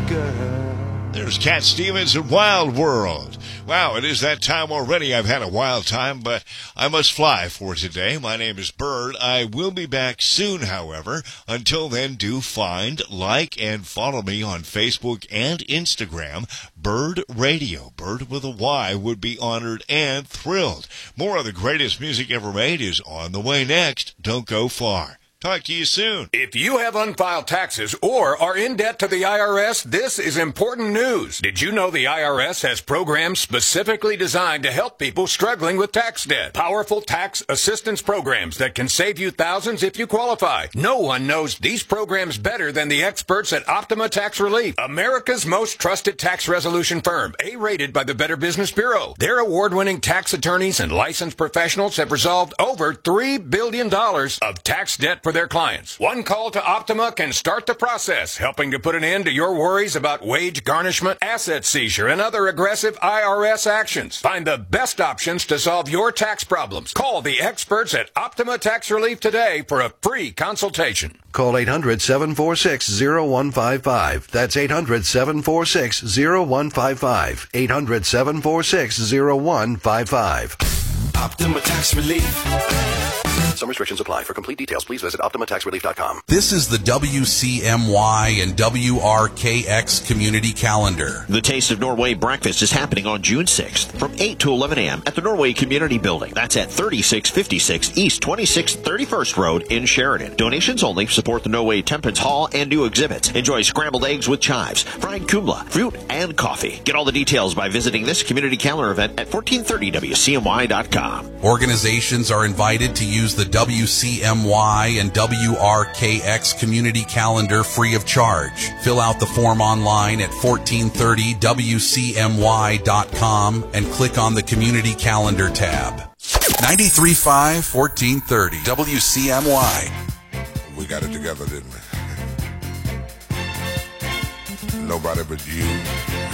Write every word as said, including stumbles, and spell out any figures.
girl. There's Cat Stevens and Wild World. Wow, it is that time already. I've had a wild time, but I must fly for today. My name is Bird. I will be back soon, however. Until then, do find, like, and follow me on Facebook and Instagram. Bird Radio. Bird with a Y would be honored and thrilled. More of the greatest music ever made is on the way next. Don't go far. Talk to you soon. If you have unfiled taxes or are in debt to the I R S, this is important news. Did you know the I R S has programs specifically designed to help people struggling with tax debt? Powerful tax assistance programs that can save you thousands if you qualify. No one knows these programs better than the experts at Optima Tax Relief, America's most trusted tax resolution firm, A-rated by the Better Business Bureau. Their award-winning tax attorneys and licensed professionals have resolved over three billion dollars of tax debt for their clients. One call to Optima can start the process, helping to put an end to your worries about wage garnishment, asset seizure, and other aggressive I R S actions. Find the best options to solve your tax problems. Call the experts at Optima Tax Relief today for a free consultation. Call eight hundred, seven four six, zero one five five. That's eight hundred, seven four six, zero one five five. eight hundred, seven four six, zero one five five. Optima Tax Relief. Some restrictions apply. For complete details, please visit optima tax relief dot com. This is the W C M Y and W R K X community calendar. The Taste of Norway breakfast is happening on June sixth from eight to eleven a.m. at the Norway Community Building. That's at thirty-six fifty-six East twenty-sixth thirty-first Road in Sheridan. Donations only. Support the Norway Temperance Hall and new exhibits. Enjoy scrambled eggs with chives, fried kumla, fruit, and coffee. Get all the details by visiting this community calendar event at fourteen thirty W C M Y dot com. Organizations are invited to use the W C M Y and W R K X community calendar free of charge. Fill out the form online at fourteen thirty W C M Y dot com and click on the community calendar tab. ninety-three point five, fourteen thirty W C M Y. We got it together, didn't we? Nobody but you.